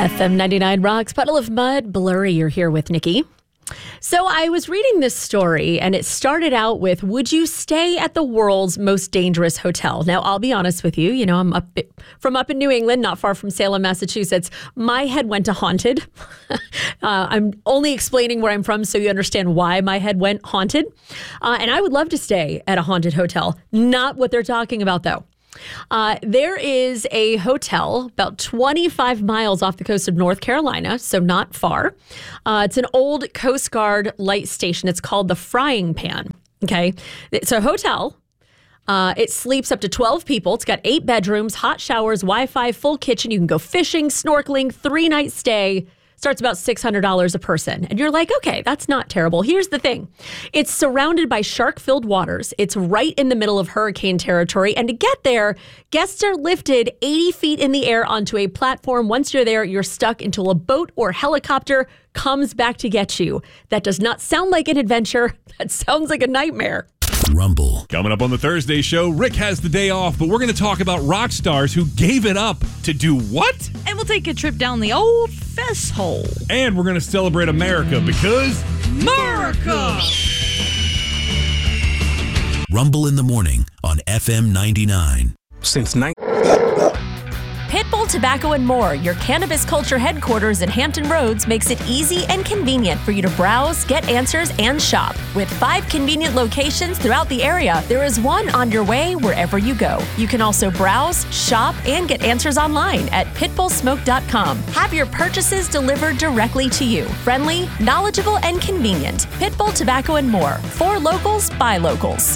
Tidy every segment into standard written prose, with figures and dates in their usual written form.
FM 99 Rocks, Puddle of Mud, Blurry. You're here with Nikki. So I was reading this story and it started out with, would you stay at the world's most dangerous hotel? Now, I'll be honest with you. I'm up in New England, not far from Salem, Massachusetts. My head went to haunted. I'm only explaining where I'm from so you understand why my head went haunted. And I would love to stay at a haunted hotel. Not what they're talking about, though. There is a hotel about 25 miles off the coast of North Carolina, so not far. It's an old Coast Guard light station. It's called the Frying Pan. Okay. It's a hotel. It sleeps up to 12 people. It's got 8 bedrooms, hot showers, Wi-Fi, full kitchen. You can go fishing, snorkeling, 3-night stay. Starts about $600 a person. And you're like, okay, that's not terrible. Here's the thing. It's surrounded by shark-filled waters. It's right in the middle of hurricane territory. And to get there, guests are lifted 80 feet in the air onto a platform. Once you're there, you're stuck until a boat or helicopter comes back to get you. That does not sound like an adventure. That sounds like a nightmare. Rumble. Coming up on the Thursday show, Rick has the day off, but we're going to talk about rock stars who gave it up to do what? And we'll take a trip down the old fess hole. And we're going to celebrate America because America! Rumble in the morning on FM 99. Pitbull Tobacco and More, your cannabis culture headquarters in Hampton Roads, makes it easy and convenient for you to browse, get answers, and shop. With 5 convenient locations throughout the area, there is one on your way wherever you go. You can also browse, shop, and get answers online at pitbullsmoke.com. Have your purchases delivered directly to you. Friendly, knowledgeable, and convenient. Pitbull Tobacco and More. For locals, by locals.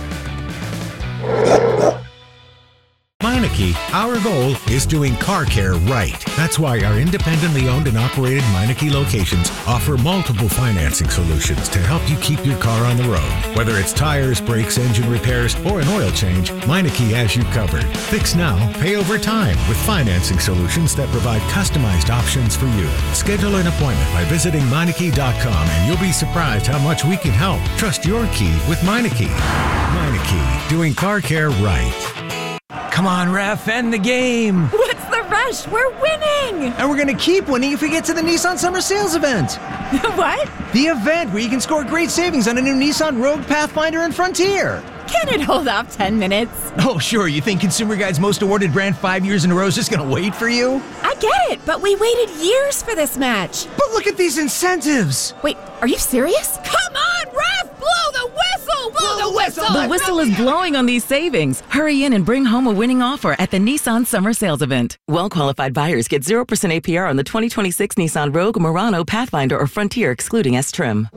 Meineke, our goal is doing car care right. That's why our independently owned and operated Meineke locations offer multiple financing solutions to help you keep your car on the road. Whether it's tires, brakes, engine repairs, or an oil change, Meineke has you covered. Fix now, pay over time with financing solutions that provide customized options for you. Schedule an appointment by visiting Meineke.com and you'll be surprised how much we can help. Trust your key with Meineke. Meineke, doing car care right. Come on, ref, end the game. What's the rush? We're winning. And we're going to keep winning if we get to the Nissan Summer Sales event. What? The event where you can score great savings on a new Nissan Rogue, Pathfinder, and Frontier. Can it hold off 10 minutes? Oh, sure. You think Consumer Guide's most awarded brand 5 years in a row is just going to wait for you? I get it, but we waited years for this match. But look at these incentives. Wait, are you serious? Come on, ref! Blow the whistle! Blow the whistle! The whistle is blowing on these savings. Hurry in and bring home a winning offer at the Nissan Summer Sales Event. Well-qualified buyers get 0% APR on the 2026 Nissan Rogue, Murano, Pathfinder, or Frontier, excluding S-Trim.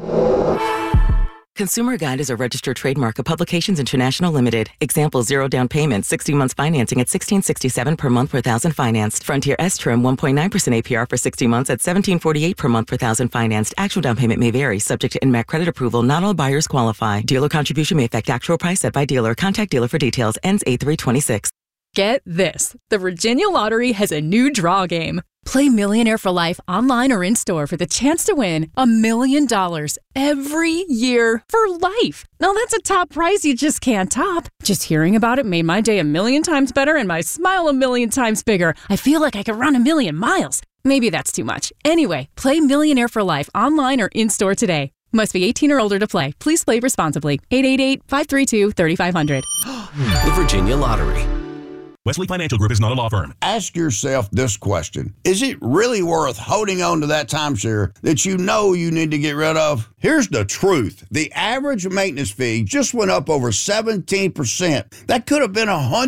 Consumer Guide is a registered trademark of Publications International Limited. Example, 0 down payment, 60 months financing at $16.67 per month per thousand financed. Frontier S-Trim, 1.9% APR for 60 months at $17.48 per month per thousand financed. Actual down payment may vary, subject to INMAC credit approval. Not all buyers qualify. Dealer contribution may affect actual price set by dealer. Contact dealer for details. Ends 8/3/26. Get this. The Virginia Lottery has a new draw game. Play Millionaire for Life online or in-store for the chance to win $1 million every year for life. Now that's a top prize you just can't top. Just hearing about it made my day 1,000,000 times better and my smile 1,000,000 times bigger. I feel like I could run 1,000,000 miles. Maybe that's too much. Anyway, play Millionaire for Life online or in-store today. Must be 18 or older to play. Please play responsibly. 888-532-3500. The Virginia Lottery. Wesley Financial Group is not a law firm. Ask yourself this question. Is it really worth holding on to that timeshare that you know you need to get rid of? Here's the truth. The average maintenance fee just went up over 17%. That could have been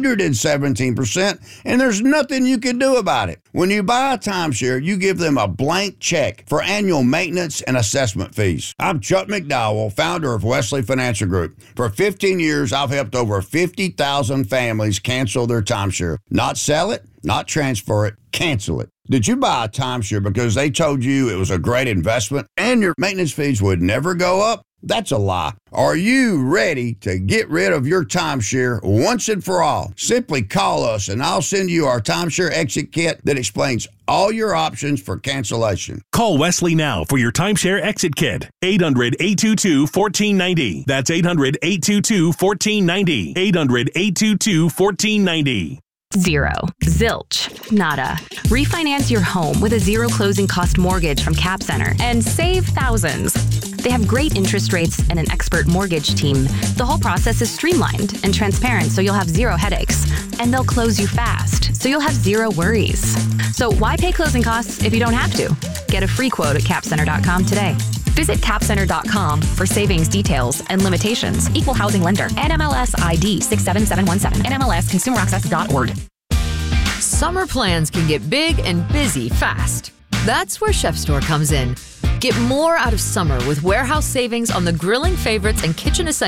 117%, and there's nothing you can do about it. When you buy a timeshare, you give them a blank check for annual maintenance and assessment fees. I'm Chuck McDowell, founder of Wesley Financial Group. For 15 years, I've helped over 50,000 families cancel their timeshare. Not sell it, not transfer it, cancel it. Did you buy a timeshare because they told you it was a great investment and your maintenance fees would never go up? That's a lie. Are you ready to get rid of your timeshare once and for all? Simply call us and I'll send you our timeshare exit kit that explains all your options for cancellation. Call Wesley now for your timeshare exit kit. 800-822-1490. That's 800-822-1490. 800-822-1490. Zero. Zilch. Nada. Refinance your home with a zero closing cost mortgage from Cap Center and save thousands. They have great interest rates and an expert mortgage team. The whole process is streamlined and transparent, so you'll have zero headaches. And they'll close you fast, so you'll have zero worries. So why pay closing costs if you don't have to? Get a free quote at capcenter.com today. Visit capcenter.com for savings details and limitations. Equal housing lender. NMLS ID 67717. NMLSconsumeraccess.org. Summer plans can get big and busy fast. That's where Chef Store comes in. Get more out of summer with warehouse savings on the grilling favorites and kitchen essentials